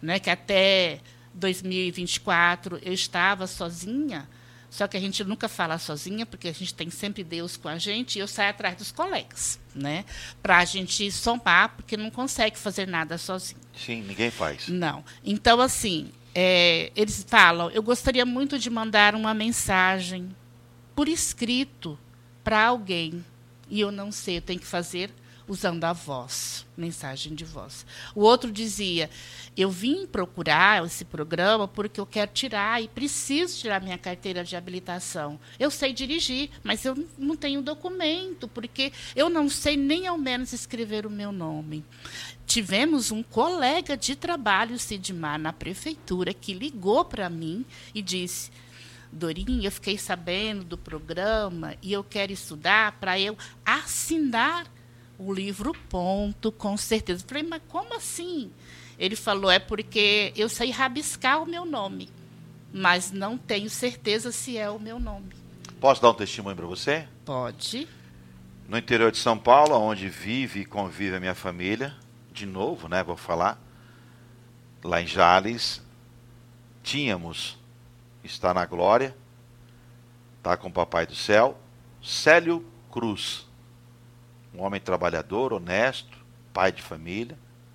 né, que até 2024 eu estava sozinha, só que a gente nunca fala sozinha, porque a gente tem sempre Deus com a gente, e eu saio atrás dos colegas, né, para a gente somar, porque não consegue fazer nada sozinho. Sim, ninguém faz. Não. Então, assim, eles falam, eu gostaria muito de mandar uma mensagem por escrito para alguém, e eu não sei, eu tenho que fazer usando a voz, mensagem de voz. O outro dizia, eu vim procurar esse programa porque eu quero tirar e preciso tirar minha carteira de habilitação. Eu sei dirigir, mas eu não tenho documento, porque eu não sei nem ao menos escrever o meu nome. Tivemos um colega de trabalho, Sidmar, na prefeitura, que ligou para mim e disse, Dorinha, eu fiquei sabendo do programa e eu quero estudar para eu assinar o livro ponto, com certeza. Eu falei, mas como assim? Ele falou, é porque eu sei rabiscar o meu nome, mas não tenho certeza se é o meu nome. Posso dar um testemunho para você? Pode. No interior de São Paulo, onde vive e convive a minha família, de novo, né, vou falar, lá em Jales, tínhamos, está na glória, está com o Papai do Céu, Célio Cruz, um homem trabalhador, honesto, pai de família,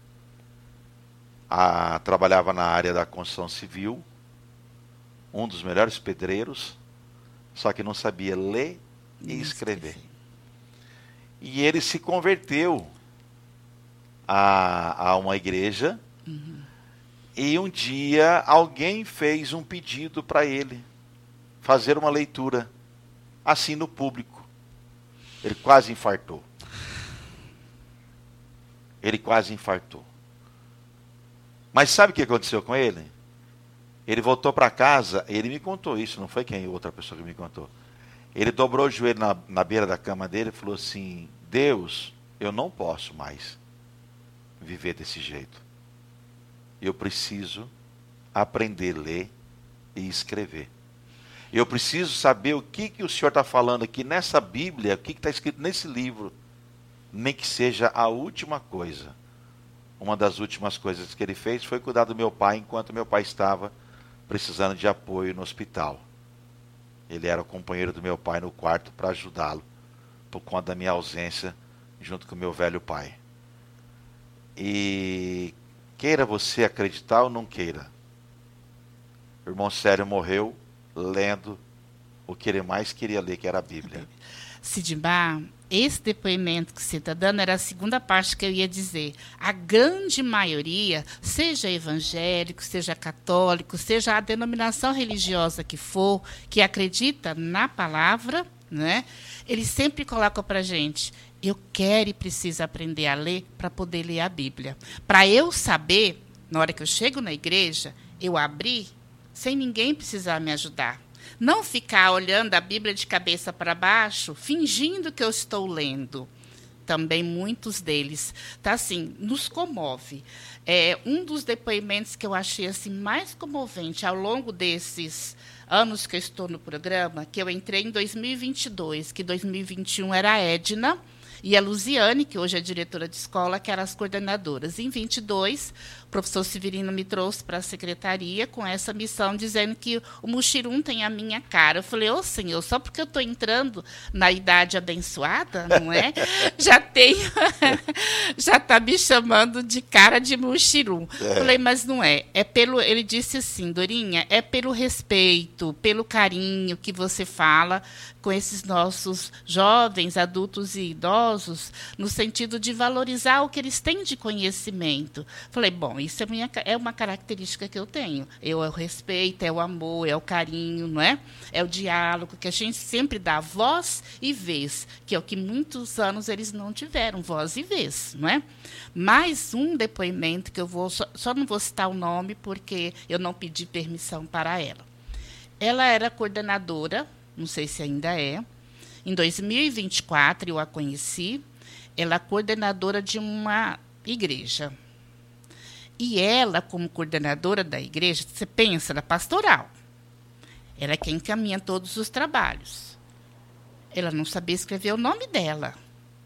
trabalhava na área da construção civil, um dos melhores pedreiros, só que não sabia ler e escrever. E ele se converteu a uma igreja, e um dia alguém fez um pedido para ele fazer uma leitura, assim no público. Ele quase infartou. Mas sabe o que aconteceu com ele? Ele voltou para casa, ele me contou isso, não foi quem outra pessoa que me contou. Ele dobrou o joelho na beira da cama dele e falou assim, Deus, eu não posso mais viver desse jeito. Eu preciso aprender a ler e escrever. Eu preciso saber o que o Senhor está falando aqui nessa Bíblia, o que está escrito nesse livro, nem que seja a última coisa. Uma das últimas coisas que ele fez foi cuidar do meu pai, enquanto meu pai estava precisando de apoio no hospital. Ele era o companheiro do meu pai no quarto para ajudá-lo, por conta da minha ausência, junto com o meu velho pai. E queira você acreditar ou não queira, o irmão Célio morreu lendo o que ele mais queria ler, que era a Bíblia. Sidmar, esse depoimento que você está dando era a segunda parte que eu ia dizer. A grande maioria, seja evangélico, seja católico, seja a denominação religiosa que for, que acredita na palavra, né, eles sempre colocam para a gente, eu quero e preciso aprender a ler para poder ler a Bíblia. Para eu saber, na hora que eu chego na igreja, eu abrir sem ninguém precisar me ajudar. Não ficar olhando a Bíblia de cabeça para baixo, fingindo que eu estou lendo. Também muitos deles, tá assim, nos comove. Um dos depoimentos que eu achei assim mais comovente ao longo desses anos que eu estou no programa, que eu entrei em 2022, que 2021 era a Edna e a Luziane, que hoje é diretora de escola, que eram as coordenadoras. Em 22, o professor Severino me trouxe para a secretaria com essa missão, dizendo que o Muxirum tem a minha cara. Eu falei, ô senhor, só porque eu estou entrando na idade abençoada, não é? Já está me chamando de cara de Muxirum. Falei, mas não é. Ele disse assim, Dorinha, é pelo respeito, pelo carinho que você fala com esses nossos jovens, adultos e idosos, no sentido de valorizar o que eles têm de conhecimento. Falei, bom, isso é uma característica que eu tenho. É o respeito, é o amor, é o carinho, não é? É o diálogo, que a gente sempre dá voz e vez, que é o que muitos anos eles não tiveram, voz e vez, não é? Mais um depoimento que eu vou, só não vou citar o nome, porque eu não pedi permissão para ela. Ela era coordenadora, não sei se ainda é. Em 2024, eu a conheci. Ela é coordenadora de uma igreja. E ela, como coordenadora da igreja, você pensa na pastoral. Ela é quem encaminha todos os trabalhos. Ela não sabia escrever o nome dela.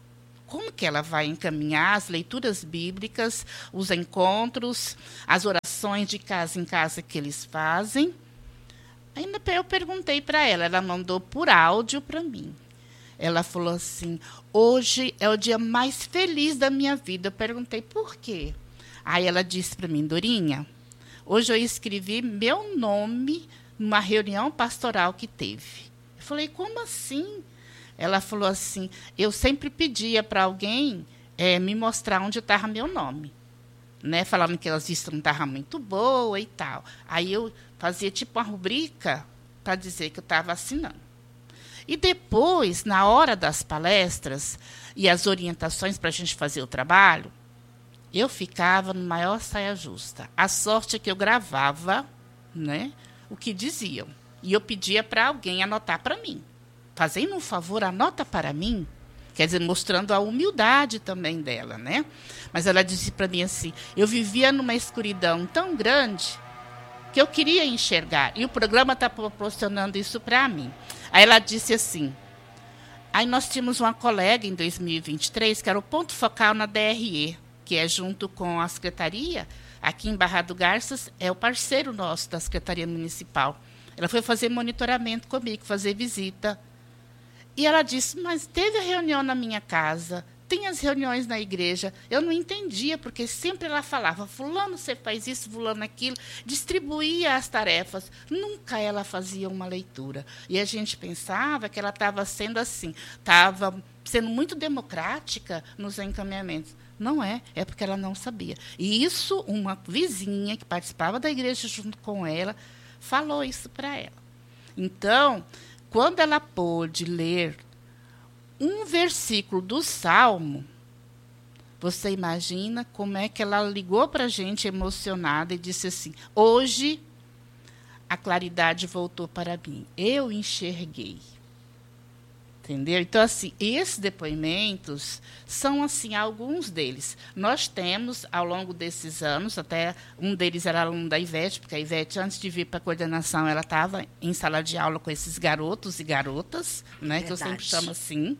como que ela vai encaminhar as leituras bíblicas, os encontros, as orações de casa em casa que eles fazem. Ainda eu perguntei para ela mandou por áudio para mim. Ela falou assim, hoje é o dia mais feliz da minha vida. Eu perguntei, por quê? Aí ela disse para mim, Dorinha, hoje eu escrevi meu nome numa reunião pastoral que teve. Eu falei, como assim? Ela falou assim, eu sempre pedia para alguém me mostrar onde estava meu nome. Né? Falando que as vistas não estavam muito boas e tal. Aí eu fazia tipo uma rubrica para dizer que eu estava assinando. E depois, na hora das palestras e as orientações para a gente fazer o trabalho, eu ficava no maior saia justa. A sorte é que eu gravava, né, o que diziam. E eu pedia para alguém anotar para mim. Fazendo um favor, anota para mim. Quer dizer, mostrando a humildade também dela, né? Mas ela disse para mim assim, eu vivia numa escuridão tão grande que eu queria enxergar. E o programa está proporcionando isso para mim. Aí ela disse assim, aí nós tínhamos uma colega em 2023, que era o ponto focal na DRE, que é junto com a Secretaria, aqui em Barra do Garças, é o parceiro nosso da Secretaria Municipal. Ela foi fazer monitoramento comigo, fazer visita. E ela disse, mas teve a reunião na minha casa, tem as reuniões na igreja. Eu não entendia, porque sempre ela falava, fulano, você faz isso, fulano, aquilo, distribuía as tarefas. Nunca ela fazia uma leitura. E a gente pensava que ela estava sendo assim, estava sendo muito democrática nos encaminhamentos. Não é porque ela não sabia. E isso, uma vizinha que participava da igreja junto com ela, falou isso para ela. Então, quando ela pôde ler um versículo do Salmo, você imagina como é que ela ligou para a gente emocionada e disse assim, hoje a claridade voltou para mim, eu enxerguei. Entendeu? Então, assim, esses depoimentos são, assim, alguns deles. Nós temos, ao longo desses anos, até um deles era aluno da Ivete, porque a Ivete, antes de vir para a coordenação, ela estava em sala de aula com esses garotos e garotas, né, que eu sempre chamo assim,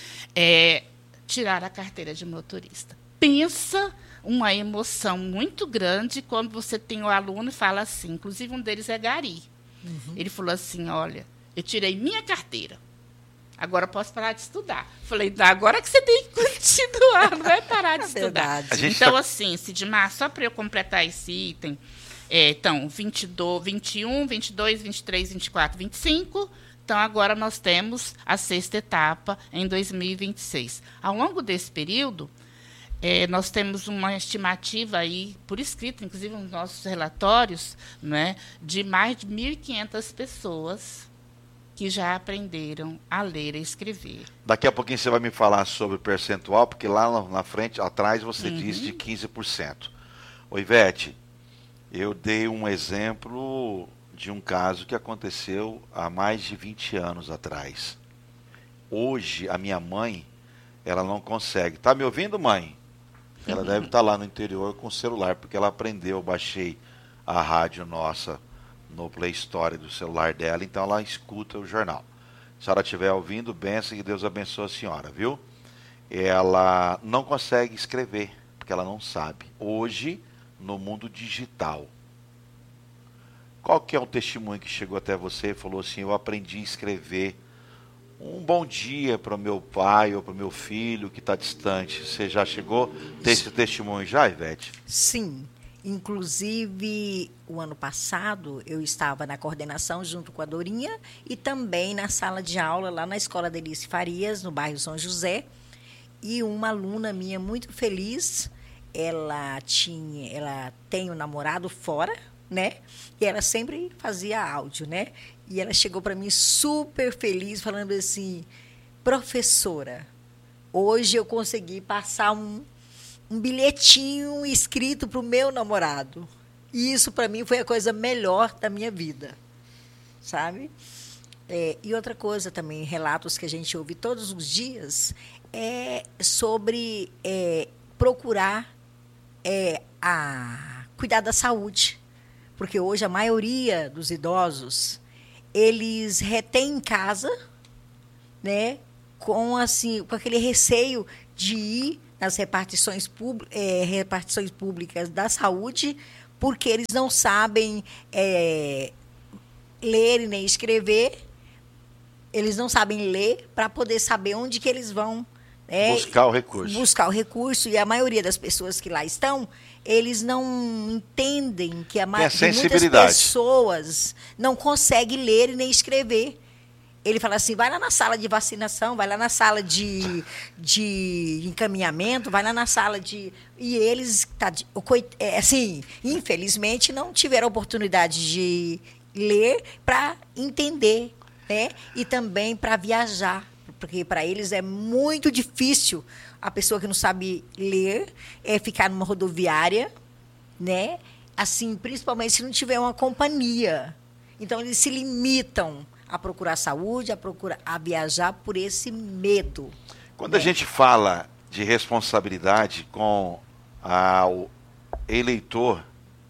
tirar a carteira de motorista. Pensa uma emoção muito grande quando você tem o aluno e fala assim, inclusive um deles é Gari. Uhum. Ele falou assim, olha, eu tirei minha carteira. Agora posso parar de estudar. Falei, agora que você tem que continuar, não vai parar de estudar. Então, assim, Sidmar, só para eu completar esse item, então, 22, 21, 22, 23, 24, 25. Então, agora nós temos a 6ª etapa em 2026. Ao longo desse período, nós temos uma estimativa aí, por escrito, inclusive nos nossos relatórios, né, de mais de 1.500 pessoas que já aprenderam a ler e escrever. Daqui a pouquinho você vai me falar sobre o percentual, porque lá na frente, atrás, você diz de 15%. Ô, Ivete, eu dei um exemplo de um caso que aconteceu há mais de 20 anos atrás. Hoje, a minha mãe, ela não consegue. Tá me ouvindo, mãe? Ela deve estar lá no interior com o celular, porque ela aprendeu, eu baixei a rádio nossa no Play Store do celular dela, então ela escuta o jornal. Se a senhora estiver ouvindo, benção, que Deus abençoe a senhora, viu? Ela não consegue escrever, porque ela não sabe. Hoje, no mundo digital, qual que é o testemunho que chegou até você e falou assim, eu aprendi a escrever um bom dia para o meu pai ou para o meu filho que está distante? Você já chegou a ter esse testemunho já, Ivete? Sim. Inclusive, o ano passado, eu estava na coordenação junto com a Dorinha e também na sala de aula lá na Escola Delice Farias, no bairro São José. E uma aluna minha muito feliz, ela tem um namorado fora, né? E ela sempre fazia áudio, né? E ela chegou para mim super feliz, falando assim, professora, hoje eu consegui passar um bilhetinho escrito para o meu namorado. E isso, para mim, foi a coisa melhor da minha vida, sabe? E outra coisa também, relatos que a gente ouve todos os dias, é sobre procurar cuidar da saúde. Porque hoje a maioria dos idosos, eles retêm em casa, né, com aquele receio de ir nas repartições públicas da saúde, porque eles não sabem ler e nem escrever, eles não sabem ler para poder saber onde que eles vão buscar o recurso. Buscar o recurso, e a maioria das pessoas que lá estão, eles não entendem que muitas pessoas não conseguem ler e nem escrever. Ele fala assim, vai lá na sala de vacinação, vai lá na sala de encaminhamento, vai lá na sala de... E eles, assim, infelizmente, não tiveram oportunidade de ler para entender, né? E também para viajar, porque para eles é muito difícil a pessoa que não sabe ler ficar numa rodoviária, né? Assim, principalmente se não tiver uma companhia. Então, eles se limitam a procurar saúde, a viajar por esse medo. Quando a gente fala de responsabilidade com o eleitor,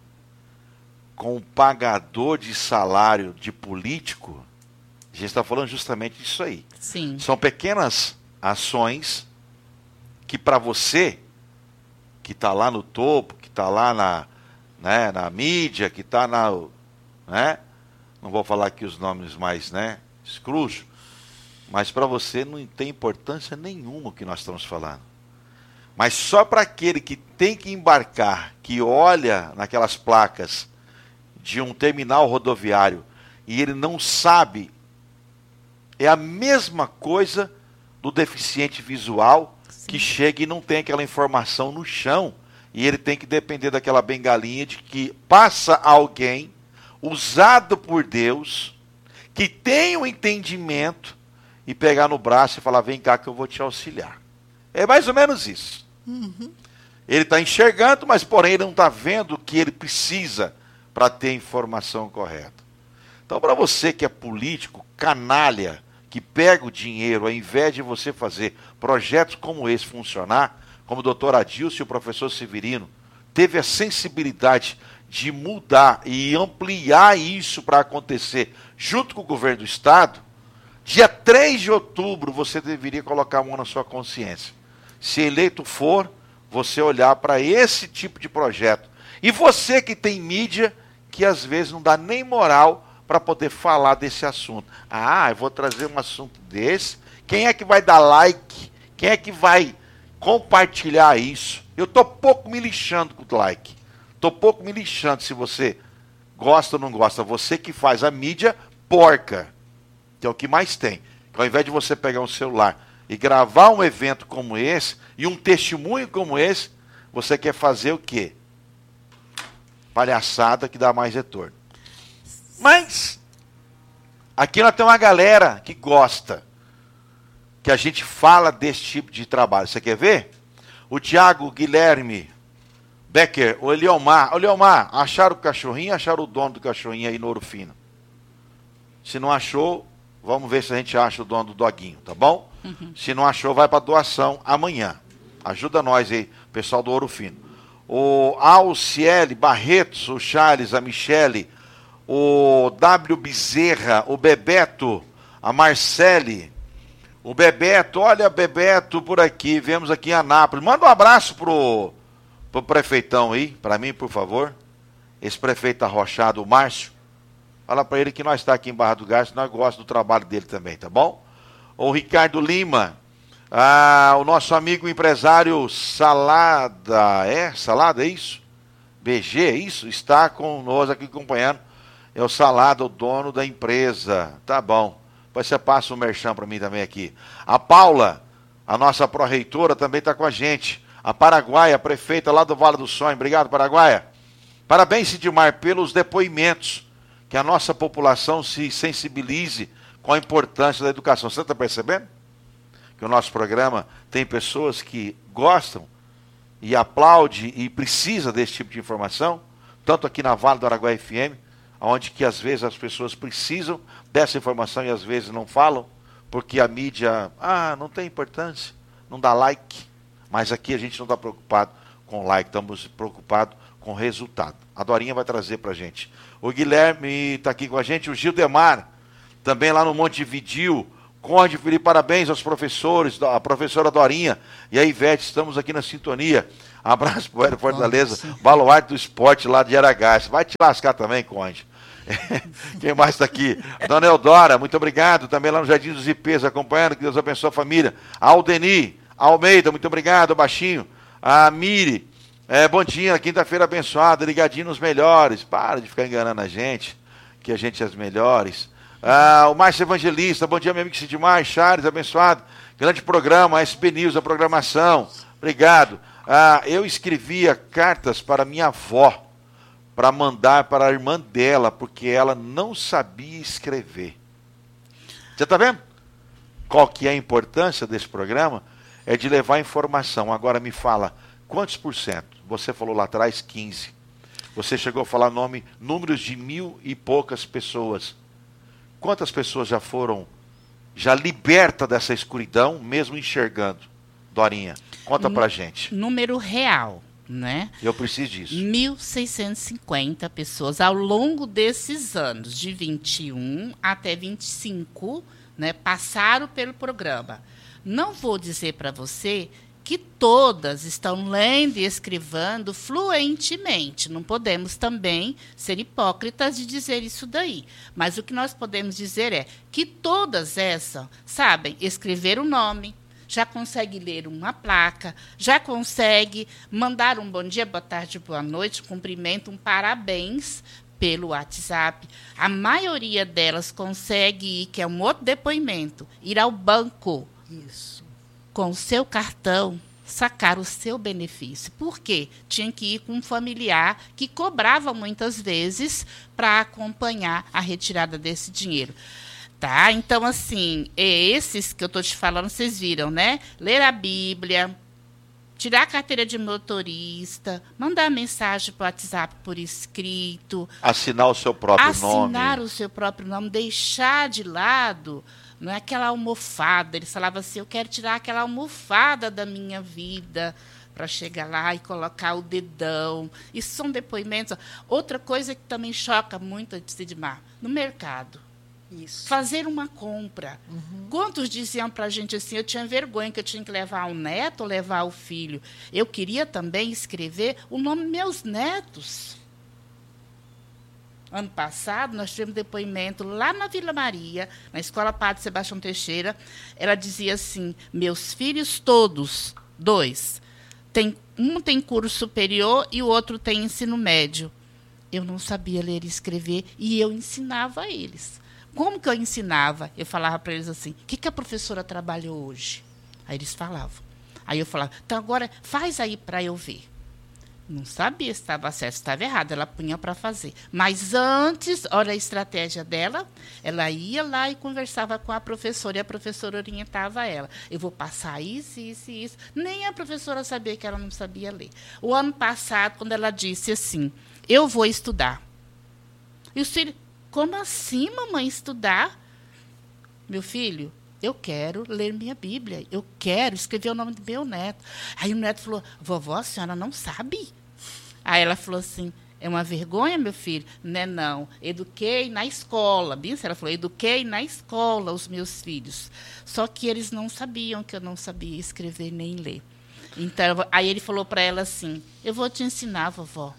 com o pagador de salário de político, a gente está falando justamente disso aí. Sim. São pequenas ações que para você, que está lá no topo, que está lá na mídia, que está né? Não vou falar aqui os nomes mais, escrúxulos, mas para você não tem importância nenhuma o que nós estamos falando. Mas só para aquele que tem que embarcar, que olha naquelas placas de um terminal rodoviário e ele não sabe, é a mesma coisa do deficiente visual. Sim. Que chega e não tem aquela informação no chão e ele tem que depender daquela bengalinha de que passa alguém usado por Deus, que tem um entendimento, e pegar no braço e falar, vem cá que eu vou te auxiliar. É mais ou menos isso. Uhum. Ele está enxergando, mas porém ele não está vendo o que ele precisa para ter a informação correta. Então, para você que é político, canalha, que pega o dinheiro, ao invés de você fazer projetos como esse funcionar, como o doutor Adilson e o professor Severino, teve a sensibilidade de mudar e ampliar isso para acontecer junto com o governo do Estado, dia 3 de outubro você deveria colocar a mão na sua consciência. Se eleito for, você olhar para esse tipo de projeto. E você que tem mídia, que às vezes não dá nem moral para poder falar desse assunto. Eu vou trazer um assunto desse, quem é que vai dar like? Quem é que vai compartilhar isso? Eu estou pouco me lixando com o like. Estou pouco me lixando se você gosta ou não gosta. Você que faz a mídia porca, que é o que mais tem. Que ao invés de você pegar um celular e gravar um evento como esse, e um testemunho como esse, você quer fazer o quê? Palhaçada que dá mais retorno. Mas, aqui nós temos uma galera que gosta, que a gente fala desse tipo de trabalho. Você quer ver? O Tiago Guilherme Becker, o Eliomar, acharam o cachorrinho, acharam o dono do cachorrinho aí no Ouro Fino? Se não achou, vamos ver se a gente acha o dono do doguinho, tá bom? Uhum. Se não achou, vai para doação amanhã. Ajuda nós aí, pessoal do Ouro Fino. O Alciele Barretos, o Charles, a Michele, o W Bezerra, o Bebeto, a Marcele, o Bebeto, olha Bebeto por aqui, vemos aqui em Anápolis. Manda um abraço pro prefeitão aí, para mim, por favor. Esse prefeito arrochado, o Márcio. Fala para ele que nós está aqui em Barra do Garça, nós gostamos do trabalho dele também, tá bom? O Ricardo Lima, o nosso amigo empresário Salada, Salada, é isso? BG, é isso? Está conosco aqui acompanhando. É o Salada, o dono da empresa. Tá bom. Depois você passa um merchan para mim também aqui. A Paula, a nossa pró-reitora, também está com a gente. A Paraguaia, prefeita lá do Vale do Sonho. Obrigado, Paraguaia. Parabéns, Sidmar, pelos depoimentos. Que a nossa população se sensibilize com a importância da educação. Você está percebendo? Que o nosso programa tem pessoas que gostam e aplaudem e precisa desse tipo de informação. Tanto aqui na Vale do Araguaia FM, onde que às vezes as pessoas precisam dessa informação e às vezes não falam, porque a mídia, não tem importância, não dá like. Mas aqui a gente não está preocupado com like, estamos preocupados com resultado. A Dorinha vai trazer para a gente. O Guilherme está aqui com a gente, o Gildemar, também lá no Montevidil, Conde Felipe, parabéns aos professores, a professora Dorinha e a Ivete, estamos aqui na sintonia. Abraço para o Hélio Fortaleza, baluarte do esporte lá de Aragás. Vai te lascar também, Conde. Quem mais está aqui? A dona Eudora, muito obrigado. Também lá no Jardim dos IPs, acompanhando. Que Deus abençoe a família. A Aldeni Almeida, muito obrigado. Baixinho. A Miri, bom dia, quinta-feira abençoada, ligadinho nos melhores. Para de ficar enganando a gente, que a gente é as melhores. O Márcio Evangelista, bom dia, meu amigo Sidmar, Charles, abençoado. Grande programa, SP News, a programação. Obrigado. Eu escrevia cartas para minha avó, para mandar para a irmã dela, porque ela não sabia escrever. Você está vendo? Qual que é a importância desse programa? É de levar informação. Agora me fala, quantos por cento? Você falou lá atrás 15. Você chegou a falar números de 1.000 e poucas pessoas. Quantas pessoas já foram, já libertas dessa escuridão, mesmo enxergando? Dorinha, conta pra gente. Número real, né? Eu preciso disso. 1.650 pessoas ao longo desses anos, de 21 até 25, né, passaram pelo programa. Não vou dizer para você que todas estão lendo e escrevendo fluentemente. Não podemos também ser hipócritas de dizer isso daí. Mas o que nós podemos dizer é que todas essas sabem escrever o nome, já consegue ler uma placa, já consegue mandar um bom dia, boa tarde, boa noite, cumprimento, um parabéns pelo WhatsApp. A maioria delas consegue ir, que é um outro depoimento, ir ao banco. Isso. Com o seu cartão, sacar o seu benefício. Por quê? Tinha que ir com um familiar que cobrava muitas vezes para acompanhar a retirada desse dinheiro. Tá? Então, assim, esses que eu estou te falando, vocês viram, né? Ler a Bíblia, tirar a carteira de motorista, mandar mensagem para o WhatsApp por escrito. Assinar o seu próprio nome. Assinar o seu próprio nome, deixar de lado, não é aquela almofada. Eles falavam assim, eu quero tirar aquela almofada da minha vida para chegar lá e colocar o dedão. Isso são depoimentos. Outra coisa que também choca muito, Sidmar, no mercado. Isso. Fazer uma compra. Quantos diziam para a gente assim, eu tinha vergonha que eu tinha que levar o neto ou levar o filho. Eu queria também escrever o nome dos meus netos. Ano passado, nós tivemos depoimento lá na Vila Maria, na Escola Padre Sebastião Teixeira. Ela dizia assim, meus filhos todos, 2, um tem curso superior e o outro tem ensino médio. Eu não sabia ler e escrever e eu ensinava a eles. Como que eu ensinava? Eu falava para eles assim, o que a professora trabalhou hoje? Aí eles falavam. Aí eu falava, então agora faz aí para eu ver. Não sabia se estava certo, se estava errado, ela punha para fazer. Mas antes, olha a estratégia dela, ela ia lá e conversava com a professora, e a professora orientava ela. Eu vou passar isso, isso e isso. Nem a professora sabia que ela não sabia ler. O ano passado, quando ela disse assim, eu vou estudar. E os filhos, como assim, mamãe, estudar? Meu filho, eu quero ler minha Bíblia, eu quero escrever o nome do meu neto. Aí o neto falou, vovó, a senhora não sabe? Aí ela falou assim, é uma vergonha, meu filho? Não é não, eduquei na escola. Bem, ela falou, eduquei na escola os meus filhos. Só que eles não sabiam que eu não sabia escrever nem ler. Então, aí ele falou para ela assim, eu vou te ensinar, vovó.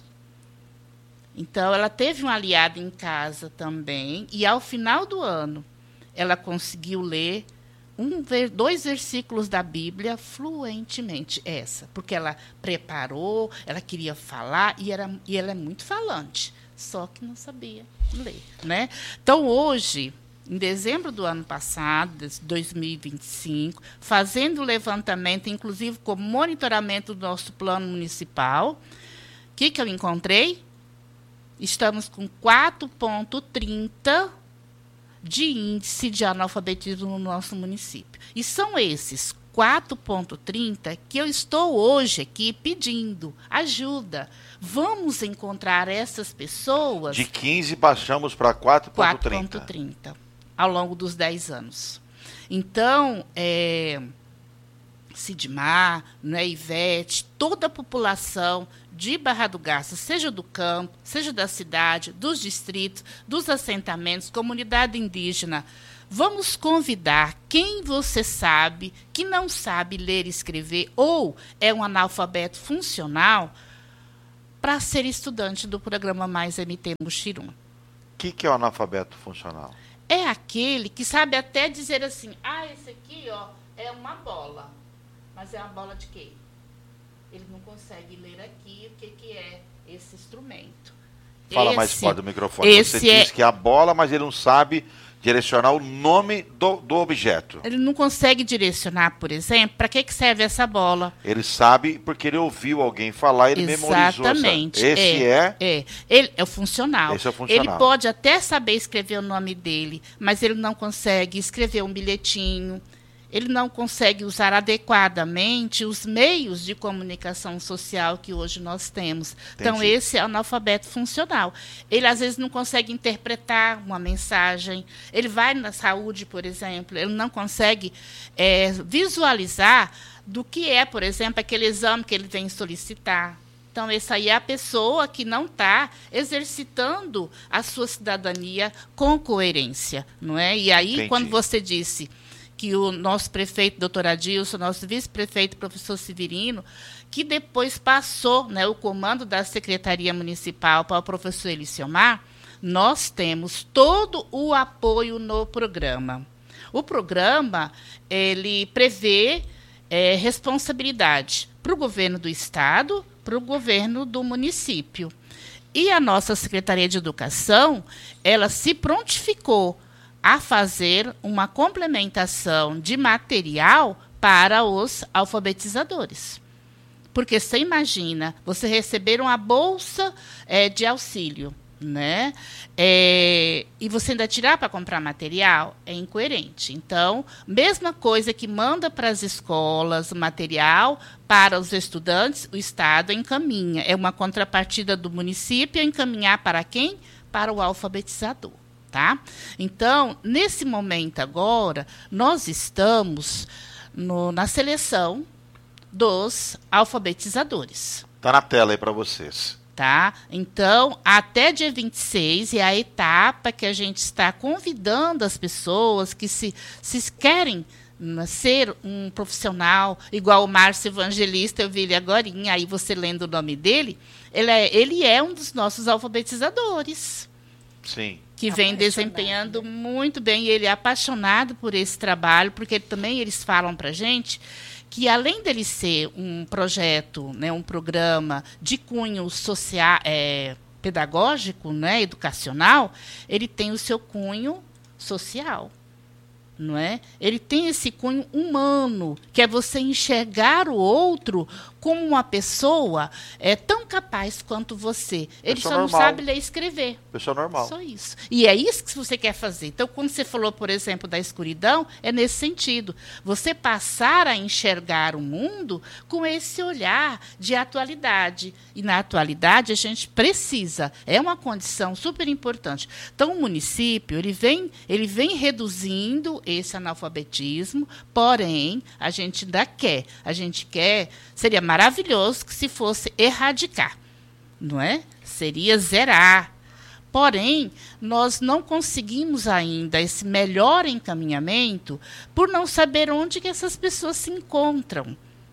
Então, ela teve um aliado em casa também, e ao final do ano, ela conseguiu ler 2 versículos da Bíblia fluentemente, porque ela preparou, ela queria falar, e ela é muito falante, só que não sabia ler, né? Então, hoje, em dezembro do ano passado, 2025, fazendo o levantamento, inclusive com monitoramento do nosso plano municipal, o que eu encontrei? Estamos com 4,30 de índice de analfabetismo no nosso município. E são esses 4,30 que eu estou hoje aqui pedindo ajuda. Vamos encontrar essas pessoas... De 15 baixamos para 4,30. 4,30 ao longo dos 10 anos. Então, Sidmar, né, Ivete, toda a população de Barra do Garça, seja do campo, seja da cidade, dos distritos, dos assentamentos, comunidade indígena. Vamos convidar quem você sabe que não sabe ler e escrever ou é um analfabeto funcional para ser estudante do programa Mais MT Muxirum. O que é o analfabeto funcional? É aquele que sabe até dizer assim, esse aqui é uma bola. Mas é uma bola de quê? Ele não consegue ler aqui o que é esse instrumento. Fala mais forte do microfone. Você diz que é a bola, mas ele não sabe direcionar o nome do objeto. Ele não consegue direcionar, por exemplo, para que serve essa bola. Ele sabe porque ele ouviu alguém falar e ele memorizou. Exatamente. Ele é o funcional. Esse é o funcional. Ele pode até saber escrever o nome dele, mas ele não consegue escrever um bilhetinho. Ele não consegue usar adequadamente os meios de comunicação social que hoje nós temos. Entendi. Então, esse é o analfabeto funcional. Ele, às vezes, não consegue interpretar uma mensagem. Ele vai na saúde, por exemplo, ele não consegue visualizar do que é, por exemplo, aquele exame que ele vem solicitar. Então, essa aí é a pessoa que não está exercitando a sua cidadania com coerência, não é? E aí, entendi, quando você disse que o nosso prefeito, doutor Adilson, nosso vice-prefeito, professor Severino, que depois passou, né, o comando da Secretaria Municipal para o professor Eliciomar, nós temos todo o apoio no programa. O programa, ele prevê responsabilidade para o governo do Estado, para o governo do município. E a nossa Secretaria de Educação, ela se prontificou a fazer uma complementação de material para os alfabetizadores. Porque você imagina, você receber uma bolsa de auxílio, né? E você ainda tirar para comprar material, é incoerente. Então, mesma coisa que manda para as escolas material para os estudantes, o Estado encaminha. É uma contrapartida do município encaminhar para quem? Para o alfabetizador. Tá? Então, nesse momento agora, nós estamos na seleção dos alfabetizadores. Está na tela aí para vocês. Tá? Então, até dia 26 é a etapa que a gente está convidando as pessoas que se querem ser um profissional, igual o Márcio Evangelista, eu vi ele agorinha, aí você lendo o nome dele, ele é um dos nossos alfabetizadores. Sim. Que vem desempenhando muito bem, e ele é apaixonado por esse trabalho, porque também eles falam para a gente que, além dele ser um projeto, né, um programa de cunho social, pedagógico, né, educacional, ele tem o seu cunho social. Não é? Ele tem esse cunho humano, que é você enxergar o outro como uma pessoa tão capaz quanto você. Ele só não sabe ler e escrever. Pessoa normal. Só isso. E é isso que você quer fazer. Então, quando você falou, por exemplo, da escuridão, é nesse sentido. Você passar a enxergar o mundo com esse olhar de atualidade. E na atualidade a gente precisa. É uma condição super importante. Então, o município ele vem reduzindo esse analfabetismo, porém, a gente ainda quer. A gente quer, seria maravilhoso que se fosse erradicar, não é? Seria zerar. Porém, nós não conseguimos ainda esse melhor encaminhamento por não saber onde que essas pessoas se encontram.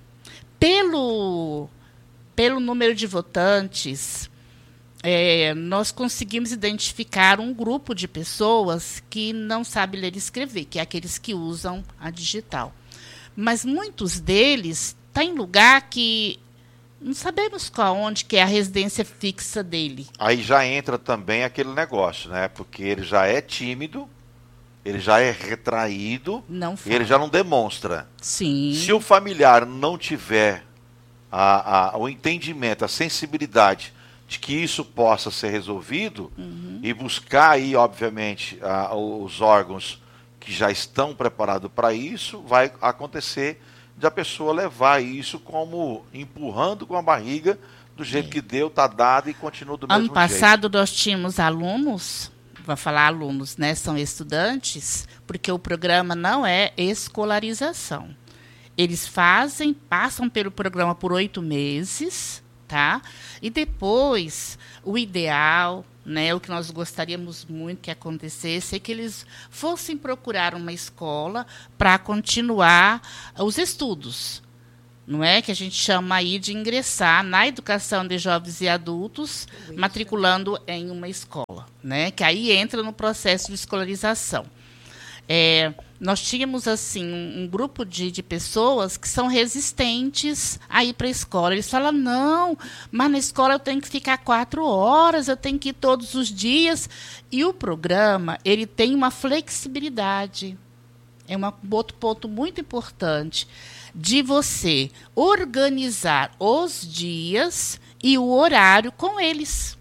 Pelo número de votantes, nós conseguimos identificar um grupo de pessoas que não sabem ler e escrever, que é aqueles que usam a digital. Mas muitos deles estão em lugar que não sabemos onde que é a residência fixa dele. Aí já entra também aquele negócio, né? Porque ele já é tímido, ele já é retraído, ele já não demonstra. Sim. Se o familiar não tiver o entendimento, a sensibilidade de que isso possa ser resolvido, e buscar aí, obviamente, os órgãos que já estão preparados para isso, vai acontecer de a pessoa levar isso como empurrando com a barriga, do jeito que deu, está dado e continua do mesmo jeito. Ano passado nós tínhamos alunos, vou falar alunos, né, são estudantes, porque o programa não é escolarização. Eles passam pelo programa por 8 meses, tá? E depois, o ideal, né, o que nós gostaríamos muito que acontecesse é que eles fossem procurar uma escola para continuar os estudos. Não é que a gente chama aí de ingressar na educação de jovens e adultos, matriculando em uma escola, né? Que aí entra no processo de escolarização. Nós tínhamos assim um grupo de pessoas que são resistentes a ir para a escola. Eles falam, não, mas na escola eu tenho que ficar 4 horas, eu tenho que ir todos os dias. E o programa, ele tem uma flexibilidade. É um outro ponto muito importante de você organizar os dias e o horário com eles.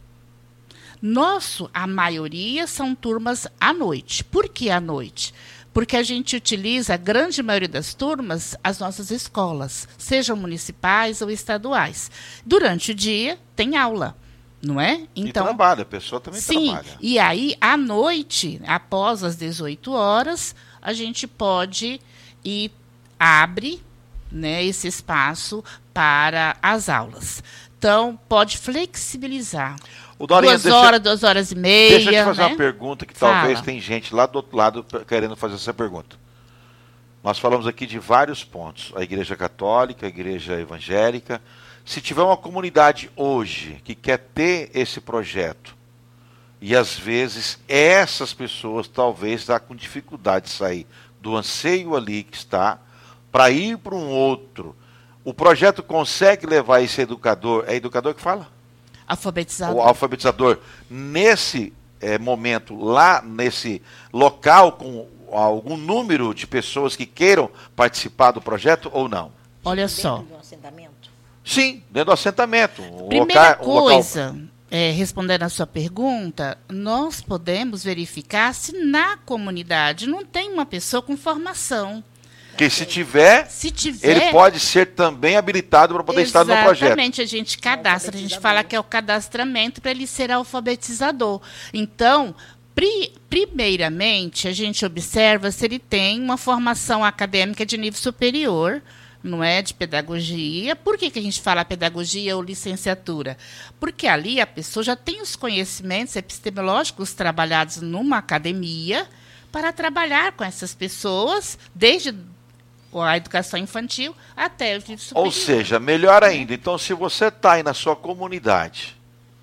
A maioria são turmas à noite. Por que à noite? Porque a gente utiliza, a grande maioria das turmas, as nossas escolas, sejam municipais ou estaduais. Durante o dia, tem aula, não é? Então, e trabalha, a pessoa também trabalha. Sim, e aí, à noite, após as 18 horas, a gente pode ir, abre, né, esse espaço para as aulas. Então, pode flexibilizar. 2 horas, 2 horas e meia. Deixa eu te fazer uma pergunta que talvez tem gente lá do outro lado querendo fazer essa pergunta. Nós falamos aqui de vários pontos. A Igreja Católica, a Igreja Evangélica. Se tiver uma comunidade hoje que quer ter esse projeto, e às vezes essas pessoas talvez estão com dificuldade de sair do anseio ali que está, para ir para um outro. O projeto consegue levar esse educador, é educador que fala? Alfabetizador. O alfabetizador, nesse momento, lá nesse local, com algum número de pessoas que queiram participar do projeto ou não? Olha só. Dentro do assentamento? Sim, dentro do assentamento. Primeira coisa, respondendo a sua pergunta, nós podemos verificar se na comunidade não tem uma pessoa com formação. Que se tiver, ele pode ser também habilitado para poder estar no projeto. Exatamente, a gente cadastra, a gente fala que é o cadastramento para ele ser alfabetizador. Então, primeiramente, a gente observa se ele tem uma formação acadêmica de nível superior, não é, de pedagogia. Por que a gente fala pedagogia ou licenciatura? Porque ali a pessoa já tem os conhecimentos epistemológicos trabalhados numa academia para trabalhar com essas pessoas, desde a educação infantil até o nível superior. Ou seja, melhor ainda, então se você está aí na sua comunidade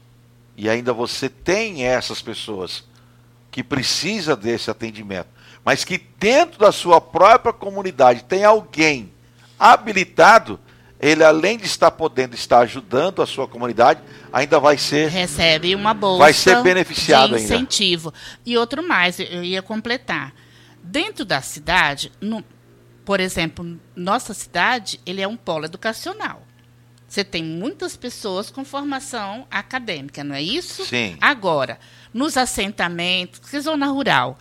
e ainda você tem essas pessoas que precisam desse atendimento, mas que dentro da sua própria comunidade tem alguém habilitado, ele além de estar podendo estar ajudando a sua comunidade, ainda vai ser... Recebe uma bolsa, vai ser beneficiado de incentivo. Ainda. E outro mais, eu ia completar. Dentro da cidade... Por exemplo, nossa cidade, ele é um polo educacional. Você tem muitas pessoas com formação acadêmica, não é isso? Sim. Agora, nos assentamentos, que zona rural,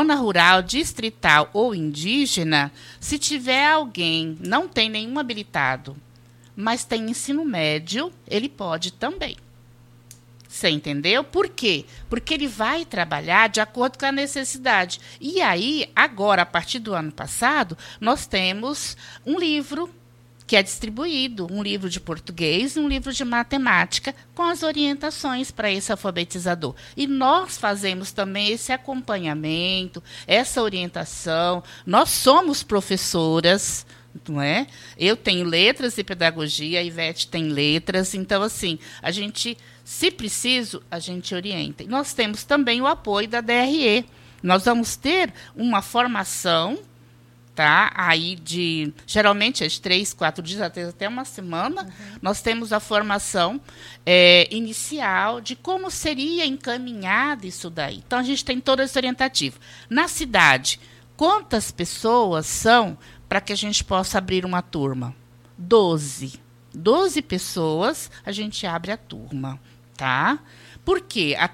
distrital ou indígena, se tiver alguém, não tem nenhum habilitado, mas tem ensino médio, ele pode também. Você entendeu? Por quê? Porque ele vai trabalhar de acordo com a necessidade. E aí, agora, a partir do ano passado, nós temos um livro que é distribuído, um livro de português e um livro de matemática, com as orientações para esse alfabetizador. E nós fazemos também esse acompanhamento, essa orientação. Nós somos professoras, não é? Eu tenho letras e pedagogia, a Ivete tem letras, então, assim, a gente... Se preciso, a gente orienta. E nós temos também o apoio da DRE. Nós vamos ter uma formação, tá? Aí geralmente é de 3, 4 dias, até uma semana. Uhum. Nós temos a formação inicial de como seria encaminhado isso daí. Então, a gente tem todo esse orientativo. Na cidade, quantas pessoas são para que a gente possa abrir uma turma? 12. 12 pessoas, a gente abre a turma. Tá? Por quê?